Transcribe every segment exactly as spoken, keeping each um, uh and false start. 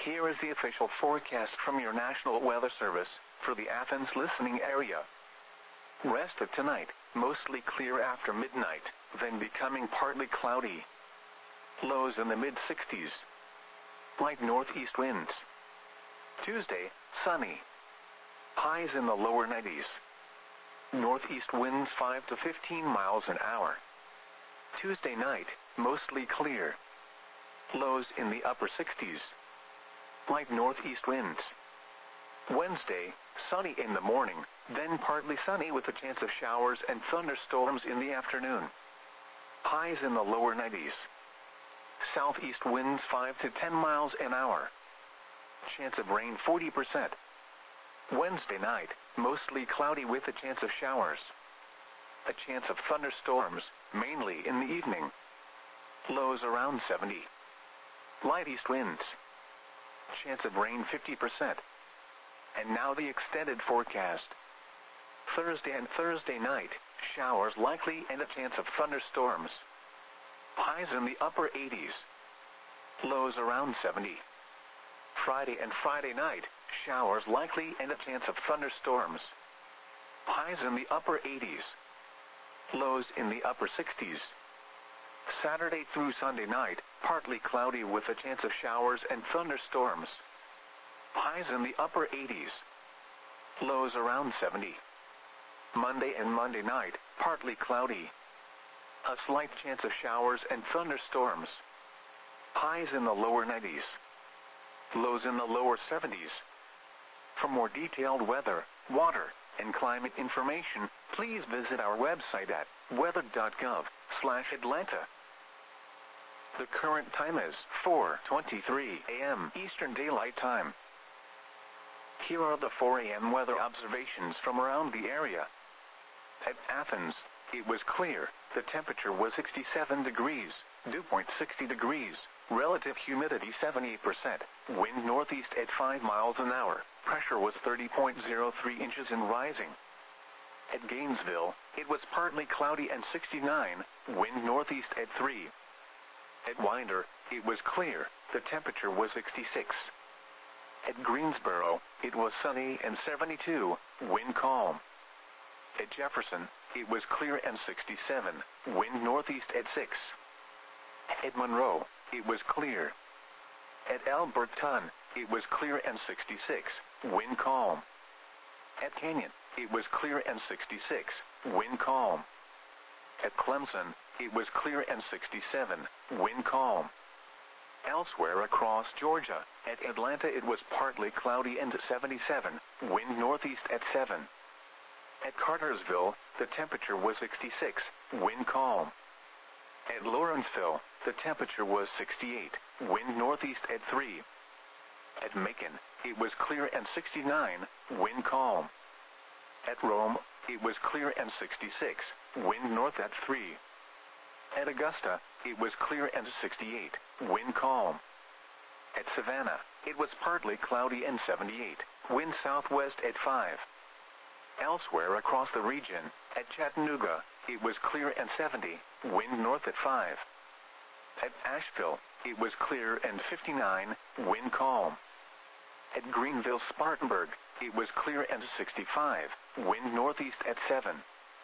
Here is the official forecast from your National Weather Service for the Athens listening area. Rest of tonight, mostly clear after midnight, then becoming partly cloudy. Lows in the mid sixties. Light northeast winds. Tuesday, sunny. Highs in the lower nineties. Northeast winds five to fifteen miles an hour. Tuesday night, mostly clear. Lows in the upper sixties. Light northeast winds. Wednesday, sunny in the morning, then partly sunny with a chance of showers and thunderstorms in the afternoon. Highs in the lower nineties. Southeast winds five to ten miles an hour. Chance of rain forty percent. Wednesday night, mostly cloudy with a chance of showers. A chance of thunderstorms, mainly in the evening. Lows around seventy. Light east winds. Chance of rain fifty percent. And now the extended forecast. Thursday and Thursday night, showers likely and a chance of thunderstorms. Highs in the upper eighties. Lows around seventy. Friday and Friday night, showers likely and a chance of thunderstorms. Highs in the upper eighties. Lows in the upper sixties. Saturday through Sunday night, partly cloudy with a chance of showers and thunderstorms. Highs in the upper eighties. Lows around seventy. Monday and Monday night, partly cloudy. A slight chance of showers and thunderstorms. Highs in the lower nineties. Lows in the lower seventies. For more detailed weather, water, and climate information, please visit our website at weather dot gov slash Atlanta. The current time is four twenty-three a m Eastern Daylight Time. Here are the four a m weather observations from around the area. At Athens, it was clear. The temperature was sixty-seven degrees, dew point sixty degrees, relative humidity seventy-eight percent, wind northeast at five miles an hour, pressure was thirty point zero three inches and rising. At Gainesville, it was partly cloudy and sixty-nine, wind northeast at three. At Winder, it was clear, the temperature was sixty-six. At Greensboro, it was sunny and seventy-two, wind calm. At Jefferson, it was clear and sixty-seven, wind northeast at six. At Monroe, it was clear. At Alberton, it was clear and sixty-six, wind calm. At Canyon, it was clear and sixty-six, wind calm. At Clemson, it was clear and sixty-seven, wind calm. Elsewhere across Georgia, at Atlanta it was partly cloudy and seventy-seven, wind northeast at seven. At Cartersville, the temperature was sixty-six, wind calm. At Lawrenceville, the temperature was sixty-eight, wind northeast at three. At Macon, it was clear and sixty-nine, wind calm. At Rome, it was clear and sixty-six, wind north at three. At Augusta, it was clear and sixty-eight, wind calm. At Savannah, it was partly cloudy and seventy-eight, wind southwest at five. Elsewhere across the region, at Chattanooga, it was clear and seventy, wind north at five. At Asheville, it was clear and fifty-nine, wind calm. At Greenville-Spartanburg, it was clear and sixty-five, wind northeast at seven.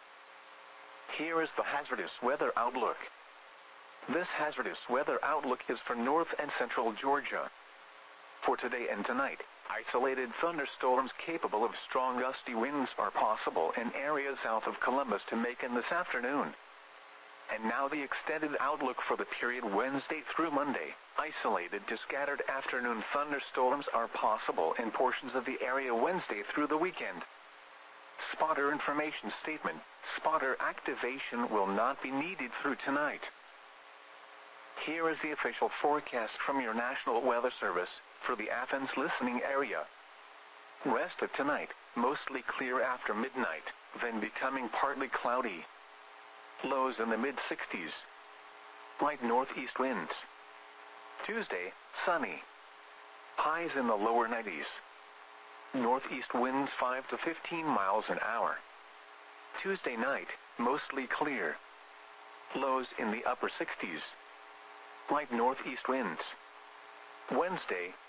Here is the hazardous weather outlook. This hazardous weather outlook is for north and central Georgia. For today and tonight, isolated thunderstorms capable of strong gusty winds are possible in areas south of Columbus to Macon this afternoon. And now the extended outlook for the period Wednesday through Monday. Isolated to scattered afternoon thunderstorms are possible in portions of the area Wednesday through the weekend. Spotter information statement. Spotter activation will not be needed through tonight. Here is the official forecast from your National Weather Service for the Athens listening area. Rest of tonight, mostly clear after midnight, then becoming partly cloudy. Lows in the mid sixties. Light northeast winds. Tuesday, sunny. Highs in the lower nineties. Northeast winds five to fifteen miles an hour. Tuesday night, mostly clear. Lows in the upper sixties. Light northeast winds. Wednesday,